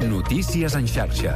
Notícies en xarxa.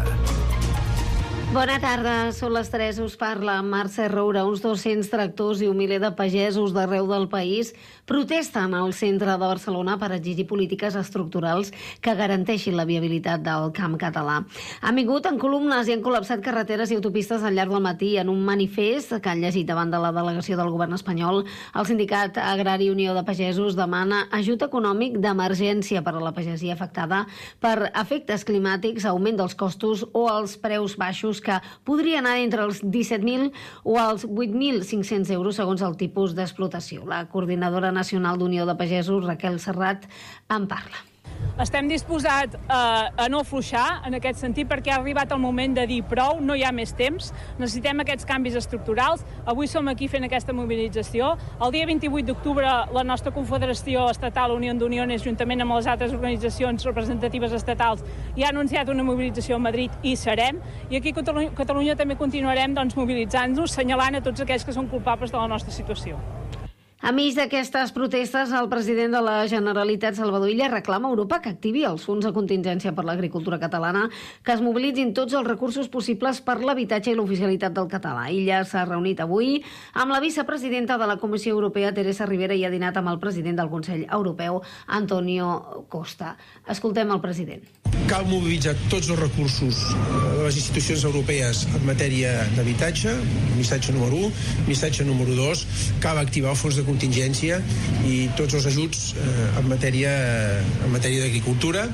Bona tarda, són les 3, us parla Mercè Roura. Uns 200 tractors i un miler de pagesos d'arreu del país protesten al centre de Barcelona per exigir polítiques estructurals que garanteixin la viabilitat del camp català. Han vingut en columnes i han col·lapsat carreteres i autopistes al llarg del matí en un manifest que han llegit davant de la delegació del govern espanyol. El sindicat Agrari Unió de Pagesos demana ajut econòmic d'emergència per a la pagesia afectada per efectes climàtics, augment dels costos o els preus baixos que podria anar entre els 17.000 o els 8.500 euros segons el tipus d'explotació. La coordinadora nacional d'Unió de Pagesos, Raquel Serrat, en parla. Estem disposats a no afluixar en aquest sentit perquè ha arribat el moment de dir prou, no hi ha més temps, necessitem aquests canvis estructurals. Avui som aquí fent aquesta mobilització. El dia 28 d'octubre la nostra Confederació Estatal Unió d'Uniones, juntament amb les altres organitzacions representatives estatals, ja ha anunciat una mobilització a Madrid i serem. I aquí a Catalunya també continuarem mobilitzant-nos, assenyalant a tots aquells que són culpables de la nostra situació. A mig d'aquestes protestes, el president de la Generalitat, Salvador Illa, reclama a Europa que activi els fons de contingència per l'agricultura catalana, que es mobilitzin tots els recursos possibles per l'habitatge i l'oficialitat del català. Illa s'ha reunit avui amb la vicepresidenta de la Comissió Europea, Teresa Ribera, i ha dinat amb el president del Consell Europeu, Antonio Costa. Escoltem el president. Cal mobilitzar tots els recursos de les institucions europees en matèria d'habitatge, missatge número 1. Missatge número 2, cal activar el fons de contingència i tots els ajuts en matèria d'agricultura.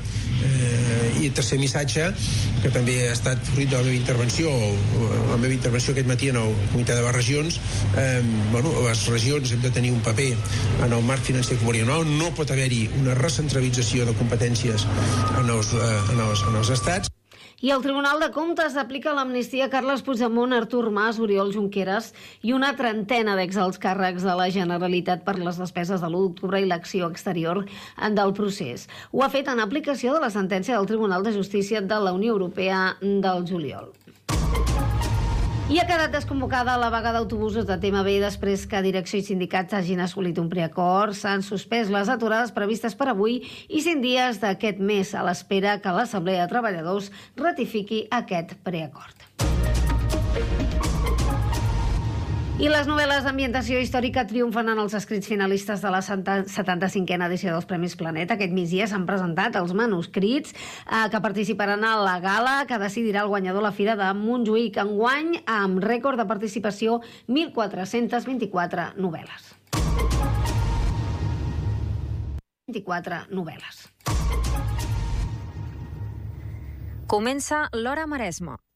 I tercer missatge, que també ha estat fruit de la meva intervenció aquest matí en el Comitè de les Regions. Les regions hem de tenir un paper en el marc financer plurianual. No pot haver-hi una recentralització de competències en els estats. I el Tribunal de Comptes aplica l'amnistia a Carles Puigdemont, Artur Mas, Oriol Junqueras i una trentena d'exalts càrrecs de la Generalitat per les despeses de l'1 d'octubre i l'acció exterior del procés. Ho ha fet en aplicació de la sentència del Tribunal de Justícia de la Unió Europea del juliol. I ha quedat desconvocada la vaga d'autobusos de TMB després que direcció i sindicats hagin assolit un preacord. S'han suspès les aturades previstes per avui i 100 dies d'aquest mes a l'espera que l'Assemblea de Treballadors ratifiqui aquest preacord. I les novel·les d'ambientació històrica triomfen en els escrits finalistes de la 75a edició dels Premis Planeta. Aquest migdia s'han presentat els manuscrits que participaran a la gala que decidirà el guanyador a la Fira de Montjuïc. Enguany, amb rècord de participació, 1.424 novel·les. 24 novel·les. Comença l'Hora Maresme.